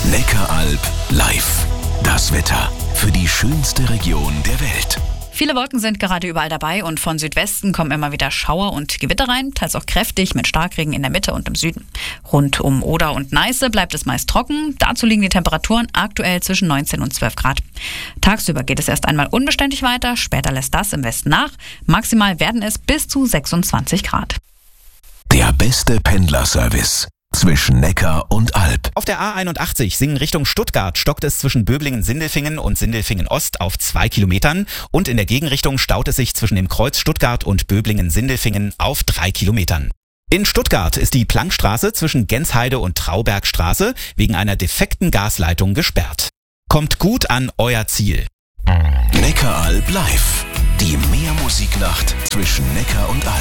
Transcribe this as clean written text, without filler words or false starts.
Neckaralb live. Das Wetter für die schönste Region der Welt. Viele Wolken sind gerade überall dabei und von Südwesten kommen immer wieder Schauer und Gewitter rein, teils auch kräftig mit Starkregen in der Mitte und im Süden. Rund um Oder und Neiße bleibt es meist trocken. Dazu liegen die Temperaturen aktuell zwischen 19 und 12 Grad. Tagsüber geht es erst einmal unbeständig weiter, später lässt das im Westen nach. Maximal werden es bis zu 26 Grad. Der beste Pendlerservice zwischen Neckar und Alb. Auf der A81 Singen Richtung Stuttgart stockt es zwischen Böblingen-Sindelfingen und Sindelfingen-Ost auf 2 Kilometern und in der Gegenrichtung staut es sich zwischen dem Kreuz Stuttgart und Böblingen-Sindelfingen auf 3 Kilometern. In Stuttgart ist die Plankstraße zwischen Gensheide und Traubergstraße wegen einer defekten Gasleitung gesperrt. Kommt gut an euer Ziel. Neckaralb live. Die Meermusiknacht zwischen Neckar und Alb.